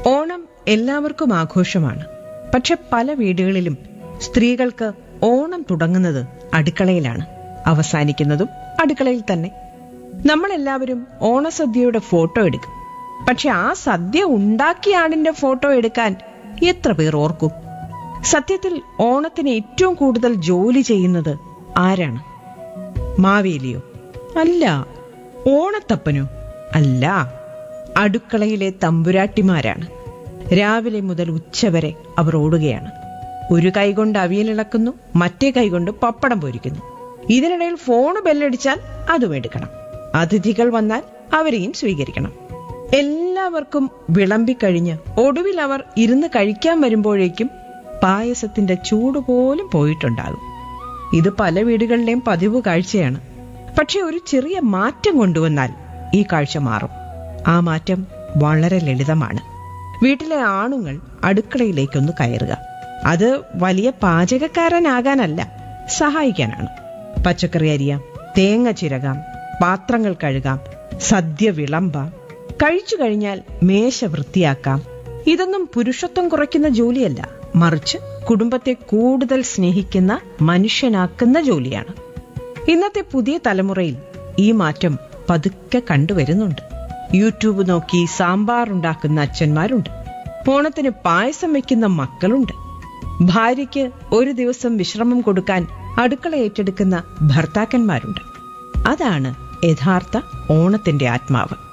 ഓണം എല്ലാവർക്കും ആഘോഷമാണ്. പക്ഷെ പല വീടുകളിലും സ്ത്രീകൾക്ക് ഓണം തുടങ്ങുന്നത് അടുക്കളയിലാണ്, അവസാനിക്കുന്നതും അടുക്കളയിൽ തന്നെ. നമ്മളെല്ലാവരും ഓണസദ്യയുടെ ഫോട്ടോ എടുക്കും. പക്ഷെ ആ സദ്യ ഉണ്ടാക്കിയ ആളിന്റെ ഫോട്ടോ എടുക്കാൻ എത്ര പേർ ഓർക്കും? സത്യത്തിൽ ഓണത്തിന് ഏറ്റവും കൂടുതൽ ജോലി ചെയ്യുന്നത് ആരാണ്? മാവേലിയോ? അല്ല. ഓണത്തപ്പനോ? അല്ല. അടുക്കളയിലെ തമ്പുരാട്ടിമാരാണ്. രാവിലെ മുതൽ ഉച്ചവരെ അവർ ഓടുകയാണ്. ഒരു കൈകൊണ്ട് അവിയലിളക്കുന്നു, മറ്റേ കൈകൊണ്ട് പപ്പടം പൊരിക്കുന്നു. ഇതിനിടയിൽ ഫോണ് ബെല്ലടിച്ചാൽ അതും എടുക്കണം. അതിഥികൾ വന്നാൽ അവരെയും സ്വീകരിക്കണം. എല്ലാവർക്കും വിളമ്പിക്കഴിഞ്ഞ് ഒടുവിൽ അവർ ഇരുന്ന് കഴിക്കാൻ വരുമ്പോഴേക്കും പായസത്തിന്റെ ചൂട് പോലും പോയിട്ടുണ്ടാകും. ഇത് പല വീടുകളിലെയും പതിവ് കാഴ്ചയാണ്. പക്ഷെ ഒരു ചെറിയ മാറ്റം കൊണ്ടുവന്നാൽ ഈ കാഴ്ച മാറും. ആ മാറ്റം വളരെ ലളിതമാണ്. വീട്ടിലെ ആണുങ്ങൾ അടുക്കളയിലേക്കൊന്ന് കയറുക. അത് വലിയ പാചകക്കാരനാകാനല്ല, സഹായിക്കാനാണ്. പച്ചക്കറി അരിയാം, തേങ്ങ ചിരകാം, പാത്രങ്ങൾ കഴുകാം, സദ്യ വിളമ്പാം. കഴിച്ചു കഴിഞ്ഞാൽ മേശ വൃത്തിയാക്കാം. ഇതൊന്നും പുരുഷത്വം കുറയ്ക്കുന്ന ജോലിയല്ല, മറിച്ച് കുടുംബത്തെ കൂടുതൽ സ്നേഹിക്കുന്ന, മനുഷ്യനാക്കുന്ന ജോലിയാണ്. ഇന്നത്തെ പുതിയ തലമുറയിൽ ഈ മാറ്റം പതുക്കെ കണ്ടുവരുന്നുണ്ട്. യൂട്യൂബ് നോക്കി സാമ്പാർ ഉണ്ടാക്കുന്ന അച്ഛന്മാരുണ്ട്. ഓണത്തിന് പായസം വെക്കുന്ന മക്കളുണ്ട്. ഭാര്യയ്ക്ക് ഒരു ദിവസം വിശ്രമം കൊടുക്കാൻ അടുക്കള ഏറ്റെടുക്കുന്ന ഭർത്താക്കന്മാരുണ്ട്. അതാണ് യഥാർത്ഥ ഓണത്തിന്റെ ആത്മാവ്.